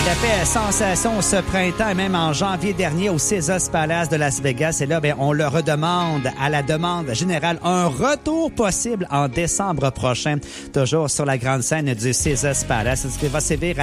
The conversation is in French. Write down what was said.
Il a fait sensation ce printemps et même en janvier dernier au Caesars Palace de Las Vegas. Et là, on le redemande à la demande générale. Un retour possible en décembre prochain, toujours sur la grande scène du Caesars Palace. Ce qui va sévir à